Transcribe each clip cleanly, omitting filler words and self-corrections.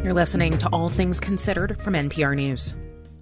You're listening to All Things Considered from NPR News.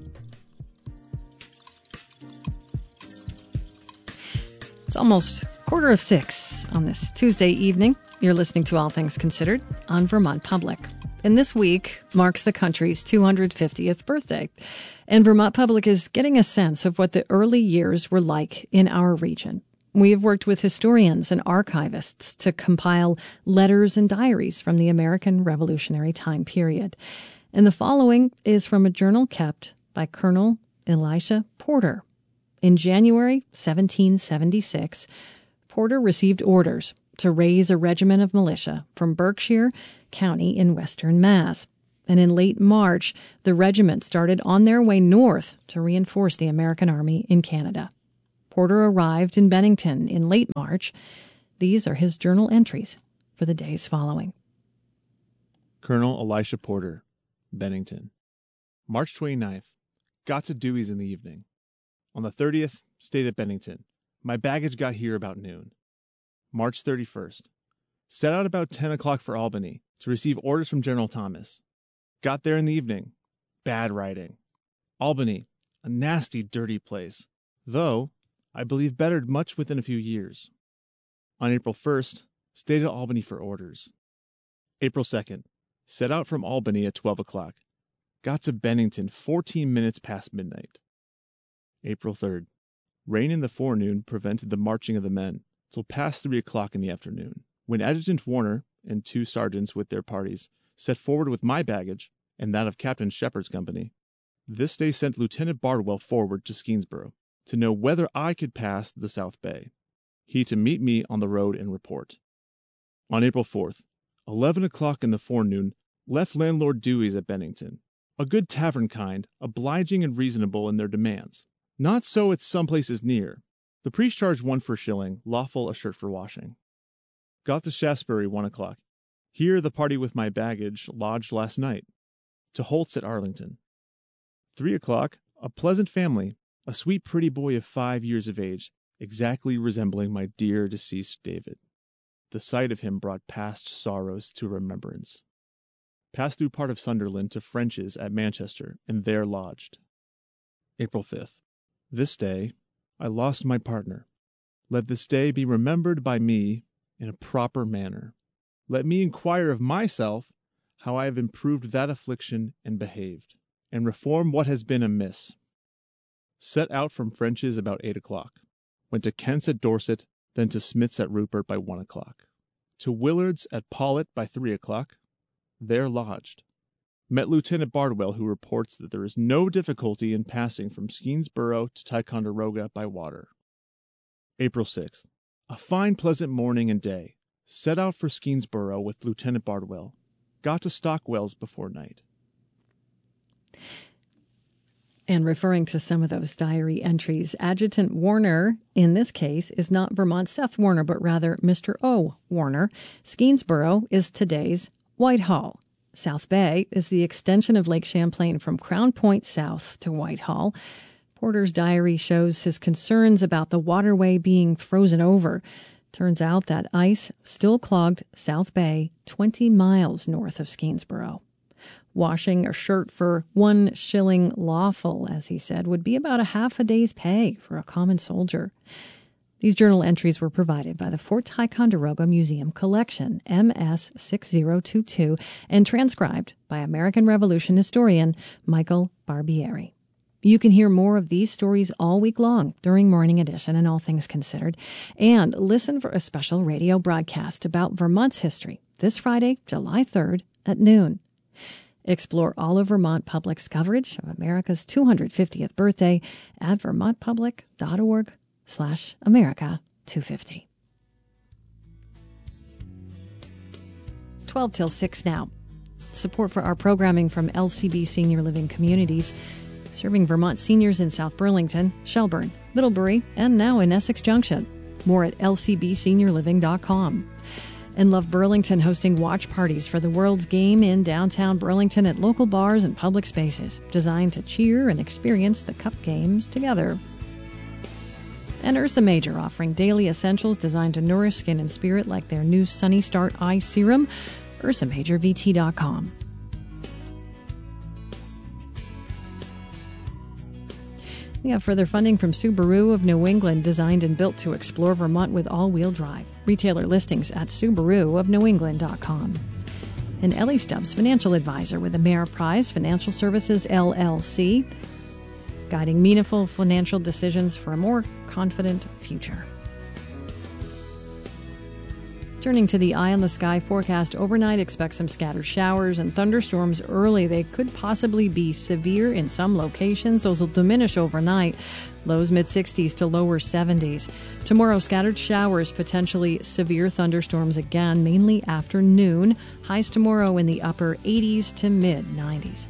It's almost 5:45 on this Tuesday evening. You're listening to All Things Considered on Vermont Public. And this week marks the country's 250th birthday. And Vermont Public is getting a sense of what the early years were like in our region. We have worked with historians and archivists to compile letters and diaries from the American Revolutionary time period. And the following is from a journal kept by Colonel Elisha Porter. In January 1776, Porter received orders to raise a regiment of militia from Berkshire County in western Mass. And in late March, the regiment started on their way north to reinforce the American Army in Canada. Porter arrived in Bennington in late March. These are his journal entries for the days following. Colonel Elisha Porter, Bennington. March 29th. Got to Dewey's in the evening. On the 30th, stayed at Bennington. My baggage got here about noon. March 31st. Set out about 10 o'clock for Albany to receive orders from General Thomas. Got there in the evening. Bad riding. Albany, a nasty, dirty place, though I believe bettered much within a few years. On April 1st, stayed at Albany for orders. April 2nd, set out from Albany at 12 o'clock. Got to Bennington 14 minutes past midnight. April 3rd, rain in the forenoon prevented the marching of the men till past 3 o'clock in the afternoon, when Adjutant Warner and 2 sergeants with their parties set forward with my baggage and that of Captain Shepard's company. This day sent Lieutenant Bardwell forward to Skenesboro to know whether I could pass the South Bay, he to meet me on the road and report. On April 4th, 11 o'clock in the forenoon, left Landlord Dewey's at Bennington, a good tavern kind, obliging and reasonable in their demands. Not so at some places near. The priest charged 1 for a shilling, lawful a shirt for washing. Got to Shaftesbury 1 o'clock. Here the party with my baggage lodged last night. To Holt's at Arlington. 3 o'clock, a pleasant family, a sweet pretty boy of 5 years of age, exactly resembling my dear deceased David. The sight of him brought past sorrows to remembrance. Passed through part of Sunderland to French's at Manchester, and there lodged. April 5th. This day I lost my partner. Let this day be remembered by me in a proper manner. Let me inquire of myself how I have improved that affliction and behaved, and reform what has been amiss. Set out from French's about 8 o'clock. Went to Kent's at Dorset, then to Smith's at Rupert by 1 o'clock. To Willard's at Paulet by 3 o'clock. There lodged. Met Lieutenant Bardwell, who reports that there is no difficulty in passing from Skenesboro to Ticonderoga by water. April 6th. A fine pleasant morning and day. Set out for Skenesboro with Lieutenant Bardwell. Got to Stockwell's before night. And referring to some of those diary entries, Adjutant Warner, in this case, is not Vermont's Seth Warner, but rather Mr. O. Warner. Skenesboro is today's Whitehall. South Bay is the extension of Lake Champlain from Crown Point south to Whitehall. Porter's diary shows his concerns about the waterway being frozen over. Turns out that ice still clogged South Bay 20 miles north of Skenesboro. Washing a shirt for 1 shilling lawful, as he said, would be about a half a day's pay for a common soldier. These journal entries were provided by the Fort Ticonderoga Museum Collection, MS 6022, and transcribed by American Revolution historian Michael Barbieri. You can hear more of these stories all week long during Morning Edition and All Things Considered, and listen for a special radio broadcast about Vermont's history this Friday, July 3rd at noon. Explore all of Vermont Public's coverage of America's 250th birthday at vermontpublic.org/America250. 12 till 6 now. Support for our programming from LCB Senior Living Communities, serving Vermont seniors in South Burlington, Shelburne, Middlebury, and now in Essex Junction. More at lcbseniorliving.com. And Love Burlington, hosting watch parties for the World's Game in downtown Burlington at local bars and public spaces, designed to cheer and experience the Cup games together. And Ursa Major, offering daily essentials designed to nourish skin and spirit, like their new Sunny Start Eye Serum. UrsaMajorVT.com. We have further funding from Subaru of New England, designed and built to explore Vermont with all-wheel drive. Retailer listings at SubaruofNewEngland.com. And Ellie Stubbs, financial advisor with the Ameriprise Financial Services, LLC, guiding meaningful financial decisions for a more confident future. Turning to the eye on the sky forecast, overnight expect some scattered showers and thunderstorms early. They could possibly be severe in some locations. Those will diminish overnight. Lows mid-60s to lower 70s. Tomorrow, scattered showers, potentially severe thunderstorms again, mainly afternoon. Highs tomorrow in the upper 80s to mid-90s.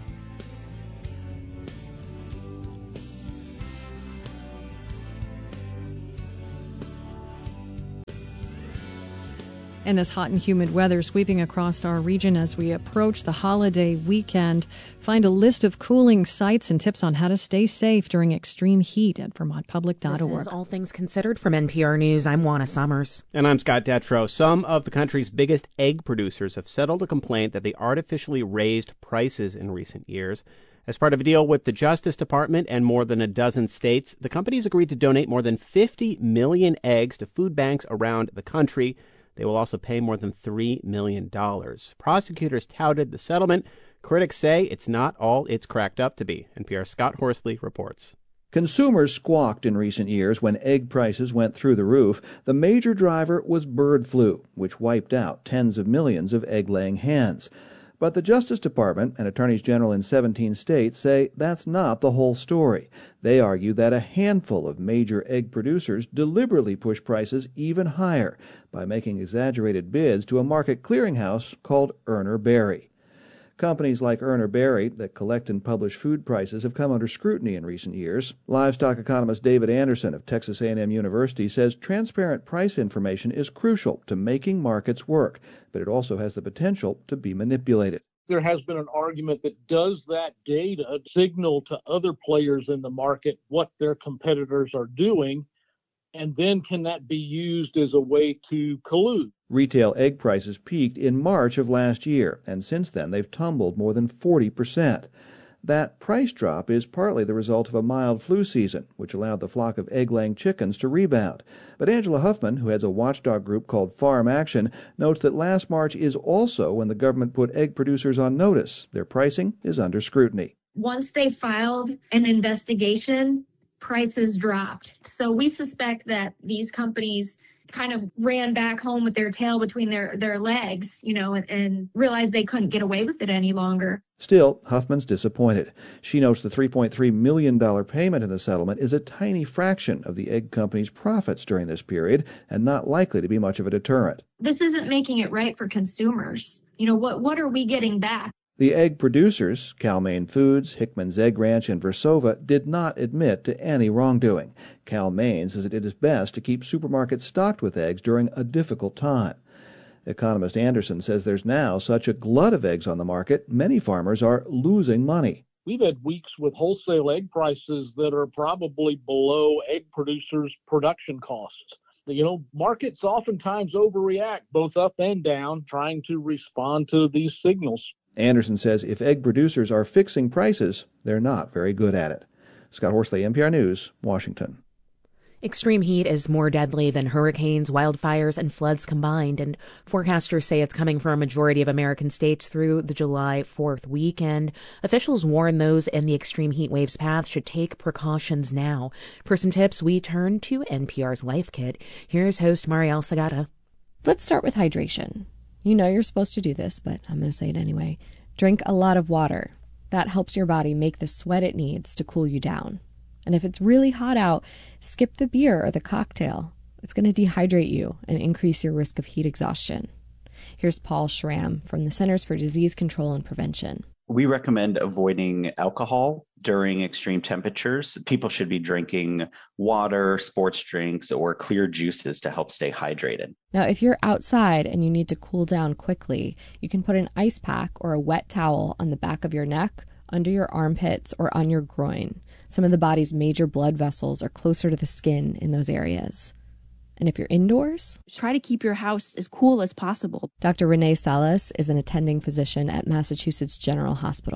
And this hot and humid weather sweeping across our region as we approach the holiday weekend. Find a list of cooling sites and tips on how to stay safe during extreme heat at vermontpublic.org. This is All Things Considered from NPR News. I'm Juana Summers. And I'm Scott Detrow. Some of the country's biggest egg producers have settled a complaint that they artificially raised prices in recent years. As part of a deal with the Justice Department and more than a dozen states, the companies agreed to donate more than 50 million eggs to food banks around the country. They will also pay more than $3 million. Prosecutors touted the settlement. Critics say it's not all it's cracked up to be. NPR's Scott Horsley reports. Consumers squawked in recent years when egg prices went through the roof. The major driver was bird flu, which wiped out tens of millions of egg-laying hens. But the Justice Department and attorneys general in 17 states say that's not the whole story. They argue that a handful of major egg producers deliberately push prices even higher by making exaggerated bids to a market clearinghouse called Urner Barry. Companies like Urner Barry that collect and publish food prices have come under scrutiny in recent years. Livestock economist David Anderson of Texas A&M University says transparent price information is crucial to making markets work, but it also has the potential to be manipulated. There has been an argument that does that data signal to other players in the market what their competitors are doing, and then can that be used as a way to collude? Retail egg prices peaked in March of last year, and since then they've tumbled more than 40%. That price drop is partly the result of a mild flu season, which allowed the flock of egg-laying chickens to rebound. But Angela Huffman, who heads a watchdog group called Farm Action, notes that last March is also when the government put egg producers on notice. Their pricing is under scrutiny. Once they filed an investigation, prices dropped. So we suspect that these companies kind of ran back home with their tail between their legs, and realized they couldn't get away with it any longer. Still, Huffman's disappointed. She notes the $3.3 million payment in the settlement is a tiny fraction of the egg company's profits during this period and not likely to be much of a deterrent. This isn't making it right for consumers. What are we getting back? The egg producers, Cal-Maine Foods, Hickman's Egg Ranch, and Versova, did not admit to any wrongdoing. Cal-Maine says it is best to keep supermarkets stocked with eggs during a difficult time. Economist Anderson says there's now such a glut of eggs on the market, many farmers are losing money. We've had weeks with wholesale egg prices that are probably below egg producers' production costs. Markets oftentimes overreact, both up and down, trying to respond to these signals. Anderson says if egg producers are fixing prices, they're not very good at it. Scott Horsley, NPR News, Washington. Extreme heat is more deadly than hurricanes, wildfires, and floods combined, and forecasters say it's coming for a majority of American states through the July 4th weekend. Officials warn those in the extreme heat wave's path should take precautions now. For some tips, we turn to NPR's Life Kit. Here's host Marielle Sagata. Let's start with hydration. You know you're supposed to do this, but I'm going to say it anyway. Drink a lot of water. That helps your body make the sweat it needs to cool you down. And if it's really hot out, skip the beer or the cocktail. It's going to dehydrate you and increase your risk of heat exhaustion. Here's Paul Schramm from the Centers for Disease Control and Prevention. We recommend avoiding alcohol during extreme temperatures. People should be drinking water, sports drinks, or clear juices to help stay hydrated. Now, if you're outside and you need to cool down quickly, you can put an ice pack or a wet towel on the back of your neck, under your armpits, or on your groin. Some of the body's major blood vessels are closer to the skin in those areas. And if you're indoors, try to keep your house as cool as possible. Dr. Renee Salas is an attending physician at Massachusetts General Hospital.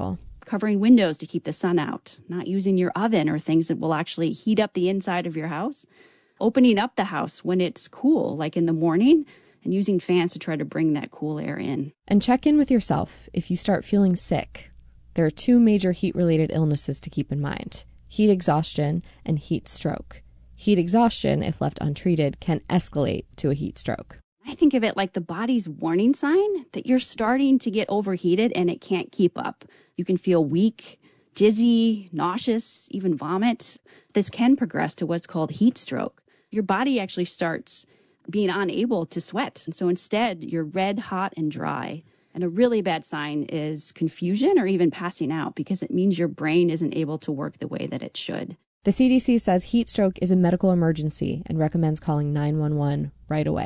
covering windows to keep the sun out, not using your oven or things that will actually heat up the inside of your house, opening up the house when it's cool, like in the morning, and using fans to try to bring that cool air in. And check in with yourself if you start feeling sick. There are 2 major heat-related illnesses to keep in mind: heat exhaustion and heat stroke. Heat exhaustion, if left untreated, can escalate to a heat stroke. I think of it like the body's warning sign that you're starting to get overheated and it can't keep up. You can feel weak, dizzy, nauseous, even vomit. This can progress to what's called heat stroke. Your body actually starts being unable to sweat. And so instead, you're red, hot, and dry. And a really bad sign is confusion or even passing out, because it means your brain isn't able to work the way that it should. The CDC says heat stroke is a medical emergency and recommends calling 911 right away.